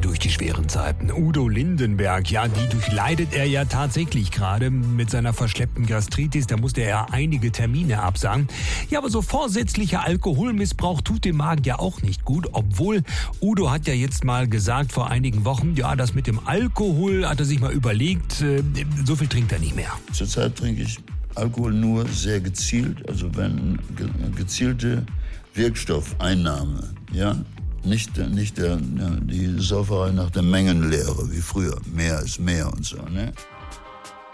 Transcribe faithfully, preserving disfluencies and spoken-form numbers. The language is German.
durch die schweren Zeiten. Udo Lindenberg, ja, die durchleidet er ja tatsächlich gerade mit seiner verschleppten Gastritis. Da musste er ja einige Termine absagen. Ja, aber so vorsätzlicher Alkoholmissbrauch tut dem Magen ja auch nicht gut. Obwohl, Udo hat ja jetzt mal gesagt vor einigen Wochen, ja, das mit dem Alkohol hat er sich mal überlegt, äh, so viel trinkt er nicht mehr. Zurzeit trinke ich Alkohol nur sehr gezielt, also wenn ge- gezielte Wirkstoffeinnahme, ja, nicht, nicht der, ja, die Sauferei nach der Mengenlehre wie früher, mehr ist mehr und so, ne?